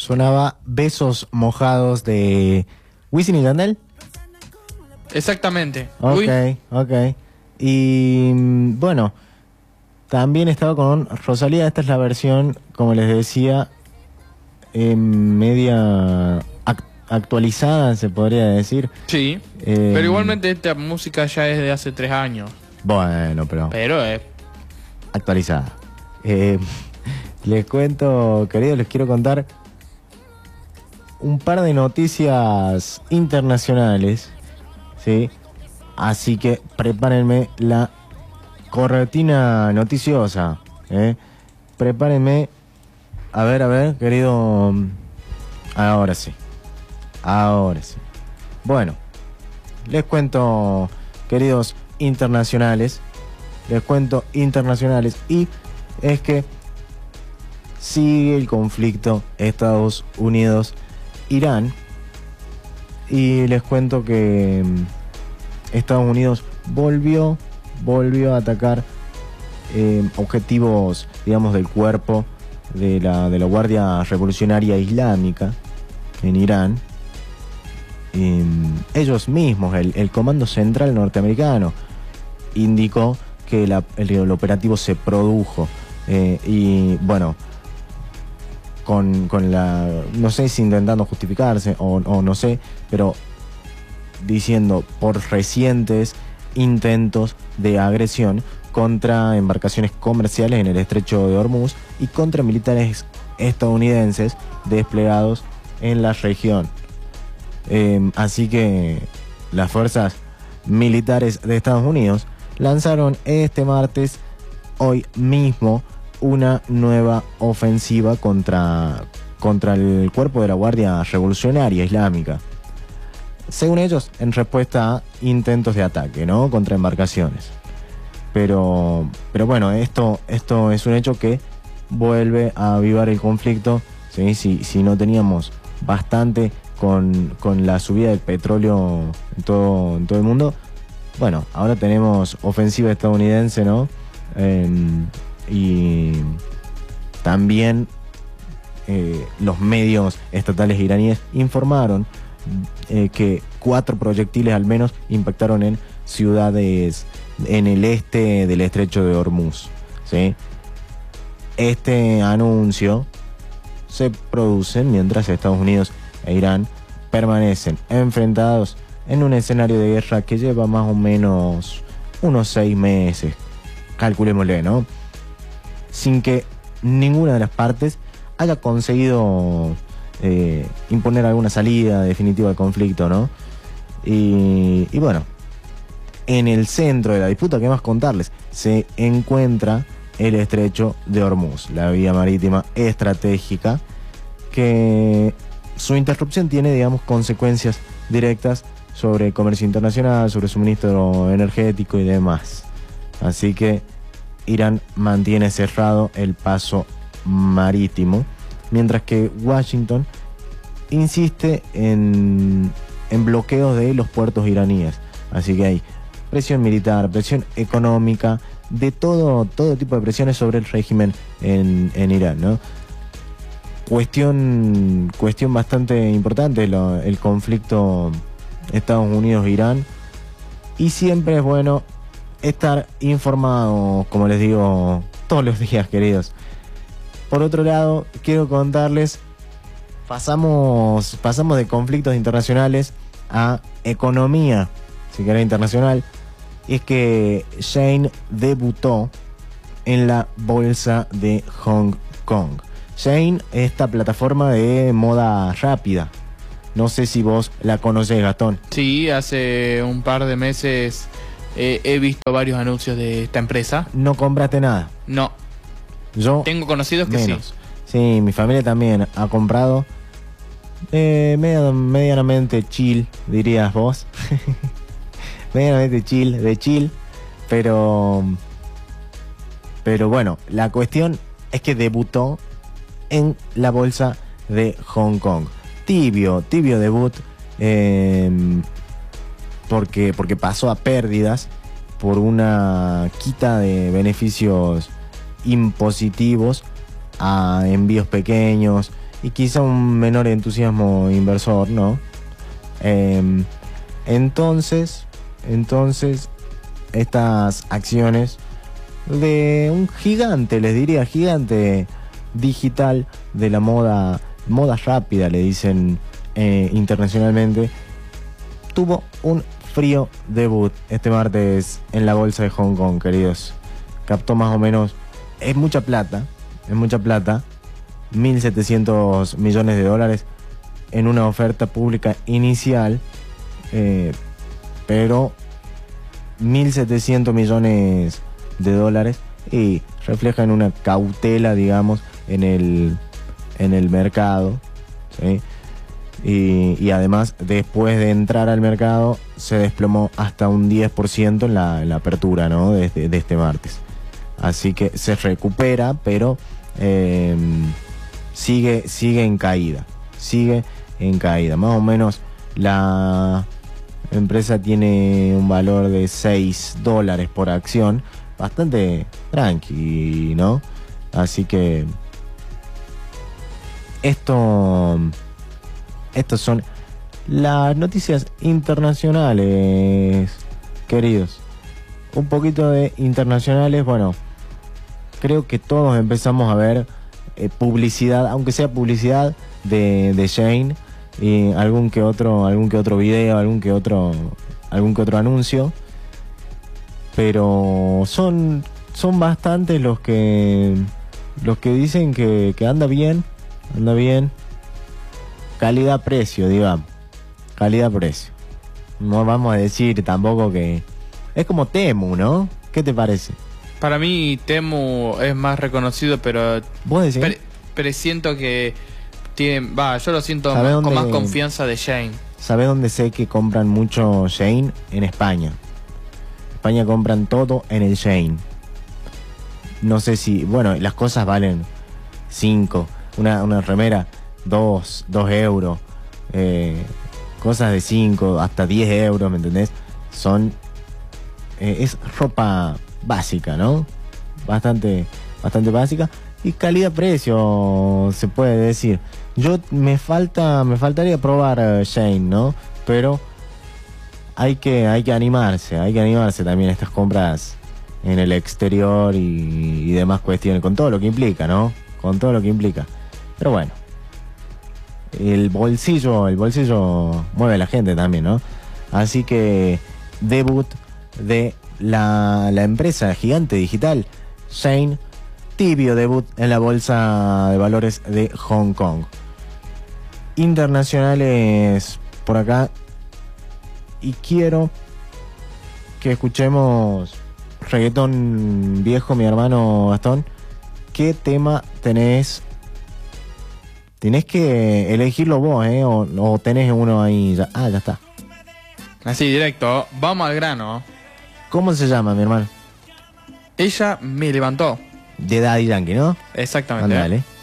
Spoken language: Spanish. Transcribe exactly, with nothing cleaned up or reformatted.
sonaba Besos Mojados de Wisin y Yandel. Exactamente. Ok, Uy. ok. Y bueno, también estaba con Rosalía. Esta es la versión, como les decía, eh, media act actualizada, se podría decir. Sí, eh, pero igualmente esta música ya es de hace tres años. Bueno, pero... Pero es... actualizada. Eh, les cuento, queridos, les quiero contar un par de noticias internacionales, ¿sí? Así que prepárenme la corretina noticiosa, ¿eh? Prepárenme. A ver, a ver, querido. Ahora sí. Ahora sí. Bueno, les cuento, queridos internacionales. Les cuento internacionales. Y es que sigue el conflicto Estados Unidos-Irán. Y les cuento que Estados Unidos volvió, volvió a atacar eh, objetivos, digamos, del cuerpo de la, de la Guardia Revolucionaria Islámica en Irán. Eh, ellos mismos, el, el Comando Central norteamericano, indicó que la, el, el operativo se produjo. Eh, y bueno, con, con la, no sé si intentando justificarse o, o no sé, pero diciendo por recientes intentos de agresión contra embarcaciones comerciales en el estrecho de Hormuz y contra militares estadounidenses desplegados en la región. Eh, así que las fuerzas militares de Estados Unidos lanzaron este martes, hoy mismo, una nueva ofensiva contra, contra el cuerpo de la Guardia Revolucionaria Islámica. Según ellos, en respuesta a intentos de ataque, ¿no?, contra embarcaciones. Pero, pero bueno, esto, esto es un hecho que vuelve a avivar el conflicto, ¿sí? Si, si no teníamos bastante con, con la subida del petróleo en todo, en todo el mundo, bueno, ahora tenemos ofensiva estadounidense, ¿no? Eh, y también eh, los medios estatales iraníes informaron eh, que cuatro proyectiles al menos impactaron en ciudades en el este del estrecho de Hormuz, ¿sí? Este anuncio se produce mientras Estados Unidos e Irán permanecen enfrentados en un escenario de guerra que lleva más o menos unos seis meses, calculémosle, ¿no?, sin que ninguna de las partes haya conseguido eh, imponer alguna salida definitiva al conflicto, ¿no? Y, y bueno, en el centro de la disputa, ¿qué más contarles? Se encuentra el estrecho de Hormuz, la vía marítima estratégica, que su interrupción tiene, digamos, consecuencias directas sobre el comercio internacional, sobre suministro energético y demás. Así que Irán mantiene cerrado el paso marítimo, mientras que Washington insiste en, en bloqueos de los puertos iraníes. Así que hay presión militar, presión económica, de todo, todo tipo de presiones sobre el régimen en, en Irán, ¿no? Cuestión, cuestión bastante importante lo, el conflicto Estados Unidos-Irán. Y siempre es bueno estar informado, como les digo, todos los días, queridos. Por otro lado, quiero contarles, pasamos, pasamos de conflictos internacionales a economía, si querés, internacional. Y es que Shein debutó en la bolsa de Hong Kong. Shein, esta plataforma de moda rápida. No sé si vos la conocés, Gastón. Sí, hace un par de meses eh, he visto varios anuncios de esta empresa. ¿No compraste nada? No. Yo tengo conocidos que menos. sí. Sí, mi familia también ha comprado. Eh, medio, medianamente chill, dirías vos. medianamente chill, de chill. Pero... Pero bueno, la cuestión es que debutó en la bolsa de Hong Kong. Tibio, tibio debut, eh, porque, porque pasó a pérdidas por una quita de beneficios impositivos a envíos pequeños y quizá un menor entusiasmo inversor, ¿no? Eh, entonces, entonces, estas acciones de un gigante, les diría, gigante digital de la moda, moda rápida, le dicen eh, internacionalmente, tuvo un frío debut este martes en la bolsa de Hong Kong, queridos. Captó más o menos, es mucha plata, es mucha plata, mil setecientos millones de dólares en una oferta pública inicial, eh, pero mil setecientos millones de dólares y reflejan una cautela, digamos, en el, en el mercado, ¿sí? Y, y además, después de entrar al mercado, se desplomó hasta un diez por ciento en la, en la apertura, ¿no? de, de, de este martes. Así que se recupera, pero eh, sigue, sigue en caída. Sigue en caída. Más o menos la empresa tiene un valor de seis dólares por acción. Bastante tranqui, ¿no? Así que esto... Estas son las noticias internacionales, queridos. Un poquito de internacionales, bueno, creo que todos empezamos a ver eh, publicidad, aunque sea publicidad de, de Shein, y algún que otro, algún que otro video, algún que otro, algún que otro anuncio. Pero son, son bastantes los que los que dicen que, que anda bien, anda bien. Calidad-precio, digamos. Calidad-precio. No vamos a decir tampoco que... Es como Temu, ¿no? ¿Qué te parece? Para mí Temu es más reconocido, pero... ¿Vos decís? Pre presiento que tiene... Va, yo lo siento más, dónde, con más confianza de Shein. ¿Sabés dónde sé que compran mucho Shein? En España. En España compran todo en el Shein. No sé si... Bueno, las cosas valen cinco. Una, una remera... Dos, dos euros, eh, cosas de cinco hasta diez euros, ¿me entendés? Son, eh, es ropa básica, ¿no? Bastante, bastante básica y calidad-precio, se puede decir. Yo me falta, me faltaría probar uh, Shein, ¿no? Pero hay que, hay que animarse, hay que animarse también a estas compras en el exterior y, y demás cuestiones, con todo lo que implica, ¿no? Con todo lo que implica. Pero bueno. El bolsillo, el bolsillo mueve a la gente también, ¿no? Así que debut de la, la empresa gigante digital Shein, tibio debut en la bolsa de valores de Hong Kong. Internacionales por acá, y quiero que escuchemos reggaetón viejo, mi hermano Gastón. ¿Qué tema tenés? Tenés que elegirlo vos, ¿eh? O, o tenés uno ahí ya. Ah, ya está. Así, directo. Vamos al grano. ¿Cómo se llama, mi hermano? Ella me levantó. De Daddy Yankee, ¿no? Exactamente. Andale.